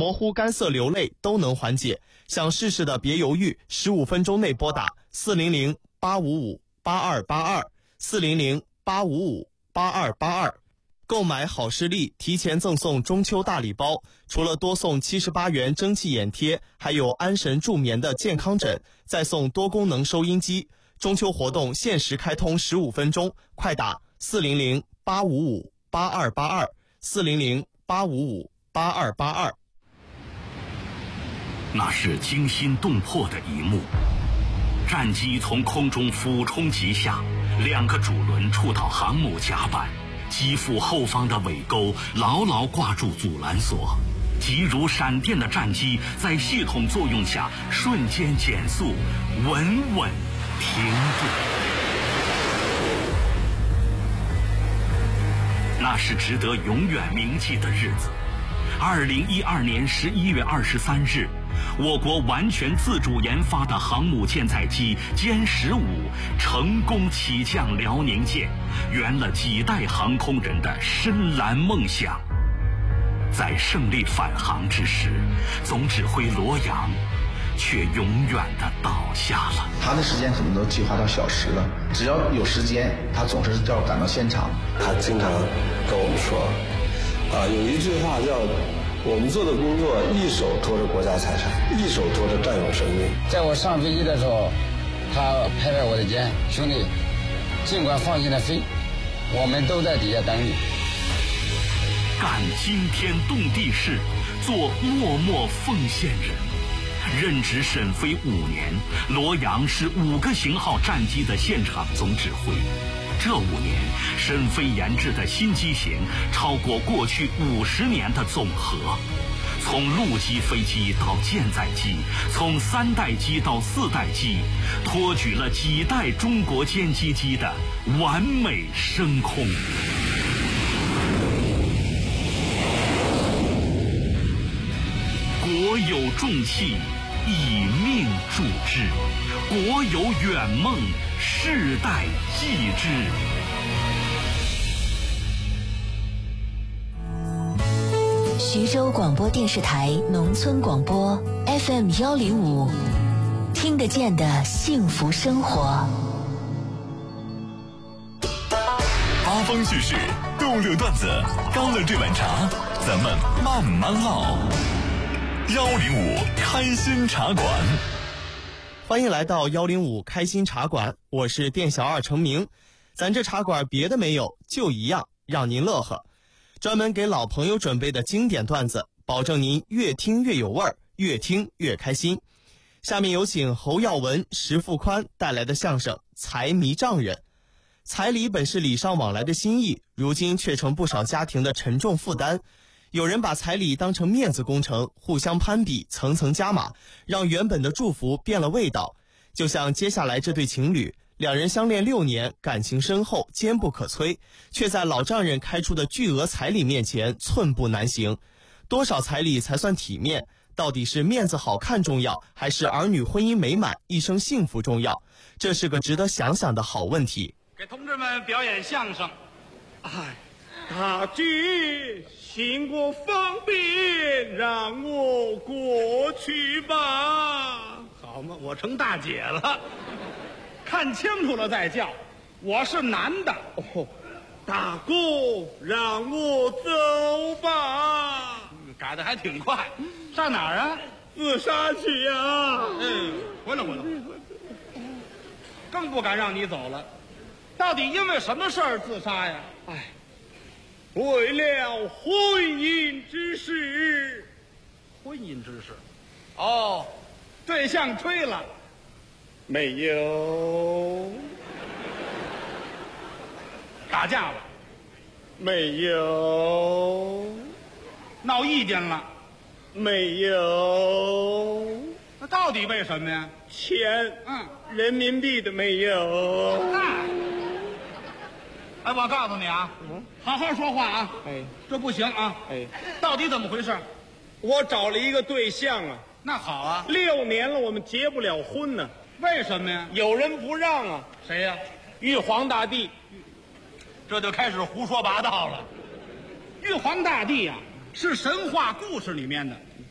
模糊、干涩、流泪都能缓解。想试试的别犹豫，15分钟内拨打400-855-8282，400-855-8282。购买好视力提前赠送中秋大礼包，除了多送78元蒸汽眼贴，还有安神助眠的健康枕，再送多功能收音机。中秋活动限时开通15分钟，快打400-855-8282，400-855-8282。 那是惊心动魄的一幕，战机从空中俯冲急下，2个主轮触到航母甲板，机腹后方的尾钩牢牢挂住阻拦索，急如闪电的战机在系统作用下瞬间减速，稳稳停住。那是值得永远铭记的日子。2012年11月23日，我国完全自主研发的航母舰载机歼15成功起降辽宁舰，圆了几代航空人的深蓝梦想。在胜利返航之时，总指挥罗阳却永远地倒下了。 他的时间可能都计划到小时了，只要有时间，他总是要赶到现场。 他经常跟我们说，有一句话叫我们做的工作一手托着国家财产，一手托着战友生命。 在我上飞机的时候，他拍拍我的肩，兄弟，尽管放心的飞，我们都在底下等你。 干惊天动地事，做默默奉献人。任职沈飞5年，罗阳是5个型号战机的现场总指挥。这5年，沈飞研制的新机型超过过去50年的总和。从陆基飞机到舰载机，从3代机到4代机，托举了几代中国歼击机的完美升空。国有重器，以命铸之；国有远梦，世代继之。 徐州广播电视台农村广播 FM105，听得见的幸福生活。 八方趣事，逗乐段子，干了这碗茶，咱们慢慢唠。105开心茶馆， 欢迎来到105开心茶馆，我是店小二程明。咱这茶馆别的没有，就一样，让您乐呵。专门给老朋友准备的经典段子，保证您越听越有味儿，越听越开心。下面有请侯耀文、石富宽带来的相声《财迷丈人》。彩礼本是礼尚往来的心意，如今却成不少家庭的沉重负担。有人把彩礼当成面子工程，互相攀比，层层加码，让原本的祝福变了味道。就像接下来这对情侣，2人相恋6年，感情深厚，坚不可摧，却在老丈人开出的巨额彩礼面前寸步难行。多少彩礼才算体面？到底是面子好看重要，还是儿女婚姻美满、一生幸福重要？这是个值得想想的好问题。 给同志们表演相声。大姐，行过方便，让我过去吧。好嘛，我成大姐了。看清楚了再叫，我是男的。大哥，让我走吧。改的还挺快。上哪儿啊？自杀去啊。回来。更不敢让你走了。到底因为什么事儿自杀呀？为了婚姻之事。婚姻之事？哦，对象吹了没有？打架了没有？闹意见了没有？那到底为什么呀？钱，人民币的没有。我告诉你啊，好好说话啊！这不行啊！到底怎么回事？我找了一个对象啊。那好啊，6年了，我们结不了婚呢。为什么呀？有人不让啊。谁呀？玉皇大帝。这就开始胡说八道了。玉皇大帝啊，是神话故事里面的，